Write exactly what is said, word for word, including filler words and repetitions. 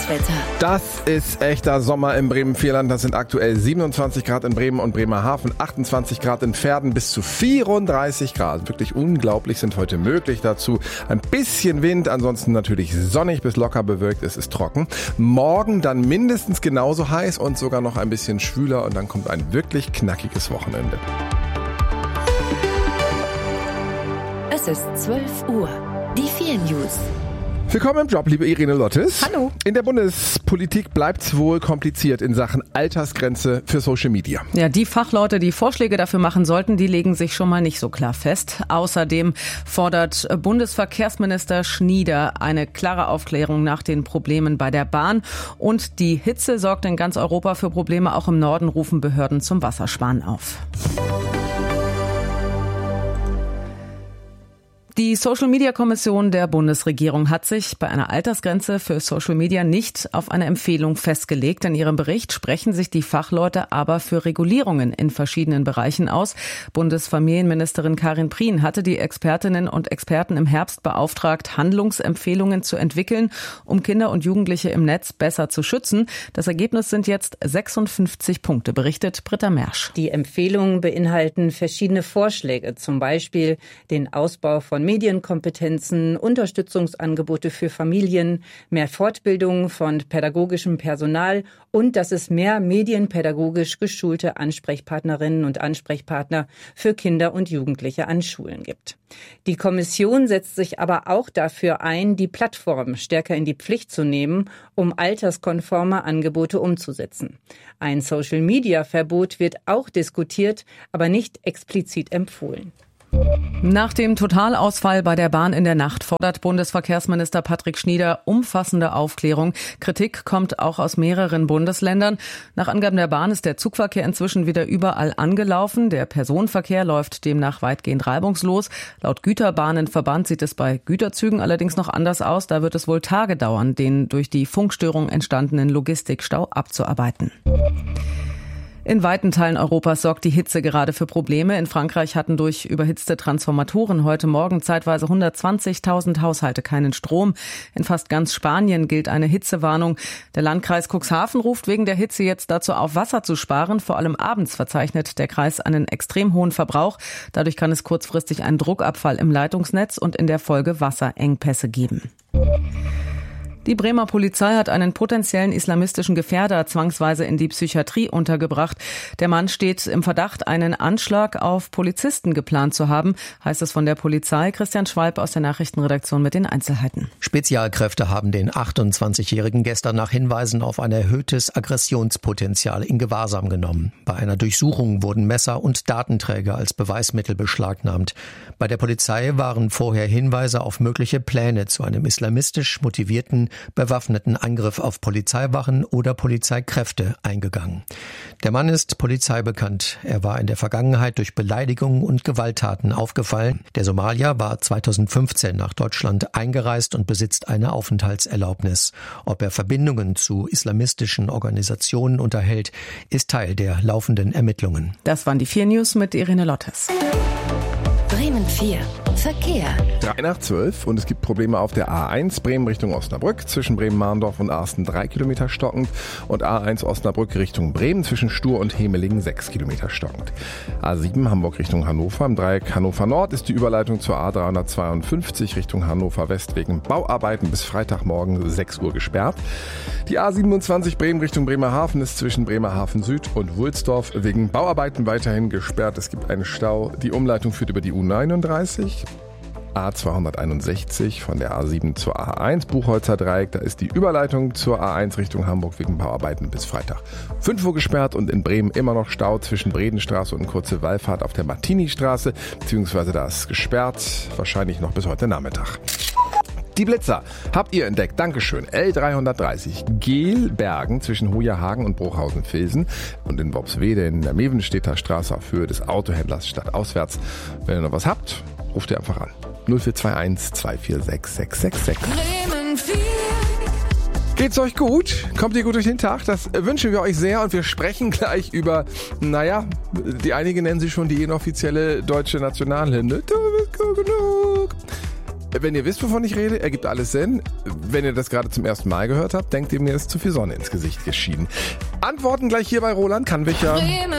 Verkehrswetter. Das ist echter Sommer im Bremen-Vierland. Das sind aktuell siebenundzwanzig Grad in Bremen und Bremerhaven, achtundzwanzig Grad in Verden, bis zu vierunddreißig Grad. Wirklich unglaublich sind heute möglich. Dazu ein bisschen Wind, ansonsten natürlich sonnig bis locker bewölkt. Es ist trocken. Morgen dann mindestens genauso heiß und sogar noch ein bisschen schwüler und dann kommt ein wirklich knackiges Wochenende. Es ist zwölf Uhr. Die vier News. Willkommen im Job, liebe Irene Lottes. Hallo. In der Bundespolitik bleibt es wohl kompliziert in Sachen Altersgrenze für Social Media. Ja, die Fachleute, die Vorschläge dafür machen sollten, die legen sich schon mal nicht so klar fest. Außerdem fordert Bundesverkehrsminister Schnieder eine klare Aufklärung nach den Problemen bei der Bahn. Und die Hitze sorgt in ganz Europa für Probleme. Auch im Norden rufen Behörden zum Wassersparen auf. Die Social-Media-Kommission der Bundesregierung hat sich bei einer Altersgrenze für Social Media nicht auf eine Empfehlung festgelegt. In ihrem Bericht sprechen sich die Fachleute aber für Regulierungen in verschiedenen Bereichen aus. Bundesfamilienministerin Karin Prien hatte die Expertinnen und Experten im Herbst beauftragt, Handlungsempfehlungen zu entwickeln, um Kinder und Jugendliche im Netz besser zu schützen. Das Ergebnis sind jetzt sechsundfünfzig Punkte, berichtet Britta Mersch. Die Empfehlungen beinhalten verschiedene Vorschläge, zum Beispiel den Ausbau von Medienkompetenzen, Unterstützungsangebote für Familien, mehr Fortbildung von pädagogischem Personal und dass es mehr medienpädagogisch geschulte Ansprechpartnerinnen und Ansprechpartner für Kinder und Jugendliche an Schulen gibt. Die Kommission setzt sich aber auch dafür ein, die Plattform stärker in die Pflicht zu nehmen, um alterskonforme Angebote umzusetzen. Ein Social-Media-Verbot wird auch diskutiert, aber nicht explizit empfohlen. Nach dem Totalausfall bei der Bahn in der Nacht fordert Bundesverkehrsminister Patrick Schnieder umfassende Aufklärung. Kritik kommt auch aus mehreren Bundesländern. Nach Angaben der Bahn ist der Zugverkehr inzwischen wieder überall angelaufen. Der Personenverkehr läuft demnach weitgehend reibungslos. Laut Güterbahnenverband sieht es bei Güterzügen allerdings noch anders aus. Da wird es wohl Tage dauern, den durch die Funkstörung entstandenen Logistikstau abzuarbeiten. In weiten Teilen Europas sorgt die Hitze gerade für Probleme. In Frankreich hatten durch überhitzte Transformatoren heute Morgen zeitweise hundertzwanzigtausend Haushalte keinen Strom. In fast ganz Spanien gilt eine Hitzewarnung. Der Landkreis Cuxhaven ruft wegen der Hitze jetzt dazu auf, Wasser zu sparen. Vor allem abends verzeichnet der Kreis einen extrem hohen Verbrauch. Dadurch kann es kurzfristig einen Druckabfall im Leitungsnetz und in der Folge Wasserengpässe geben. Die Bremer Polizei hat einen potenziellen islamistischen Gefährder zwangsweise in die Psychiatrie untergebracht. Der Mann steht im Verdacht, einen Anschlag auf Polizisten geplant zu haben, heißt es von der Polizei. Christian Schwalb aus der Nachrichtenredaktion mit den Einzelheiten. Spezialkräfte haben den achtundzwanzigjährigen gestern nach Hinweisen auf ein erhöhtes Aggressionspotenzial in Gewahrsam genommen. Bei einer Durchsuchung wurden Messer und Datenträger als Beweismittel beschlagnahmt. Bei der Polizei waren vorher Hinweise auf mögliche Pläne zu einem islamistisch motivierten bewaffneten Angriff auf Polizeiwachen oder Polizeikräfte eingegangen. Der Mann ist Polizei bekannt. Er war in der Vergangenheit durch Beleidigungen und Gewalttaten aufgefallen. Der Somalier war zweitausendfünfzehn nach Deutschland eingereist und besitzt eine Aufenthaltserlaubnis. Ob er Verbindungen zu islamistischen Organisationen unterhält, ist Teil der laufenden Ermittlungen. Das waren die vier News mit Irene Lottes. Bremen vier. Verkehr. drei nach zwölf und es gibt Probleme auf der A eins Bremen Richtung Osnabrück. Zwischen Bremen-Mahndorf und Arsten drei Kilometer stockend. Und A eins Osnabrück Richtung Bremen zwischen Stur und Hemelingen sechs Kilometer stockend. A sieben Hamburg Richtung Hannover. Im Dreieck Hannover Nord ist die Überleitung zur A dreihundertzweiundfünfzig Richtung Hannover West wegen Bauarbeiten bis Freitagmorgen sechs Uhr gesperrt. Die A siebenundzwanzig Bremen Richtung Bremerhaven ist zwischen Bremerhaven Süd und Wulsdorf wegen Bauarbeiten weiterhin gesperrt. Es gibt einen Stau. Die Umleitung führt über die U neununddreißig. A zweihunderteinundsechzig von der A sieben zur A eins, Buchholzer Dreieck, da ist die Überleitung zur A eins Richtung Hamburg wegen Bauarbeiten bis Freitag fünf Uhr gesperrt und in Bremen immer noch Stau zwischen Bredenstraße und Kurze Wallfahrt auf der Martini-Straße, beziehungsweise da ist gesperrt, wahrscheinlich noch bis heute Nachmittag. Die Blitzer habt ihr entdeckt, Dankeschön. L dreihundertdreißig Gelbergen zwischen Hojerhagen und Bruchhausen-Vilsen und in Worpswede in der Mevenstädter Straße auf Höhe des Autohändlers stadtauswärts. Wenn ihr noch was habt, ruft ihr einfach an. null vier zwei eins zwei vier sechs sechs sechs sechs. Bremen vier. Geht's euch gut? Kommt ihr gut durch den Tag? Das wünschen wir euch sehr und wir sprechen gleich über, naja, die einige nennen sie schon die inoffizielle deutsche Nationalhymne. Du bist gut genug. Wenn ihr wisst, wovon ich rede, ergibt alles Sinn. Wenn ihr das gerade zum ersten Mal gehört habt, denkt ihr, mir ist zu viel Sonne ins Gesicht geschienen. Antworten gleich hier bei Roland Kannwicher.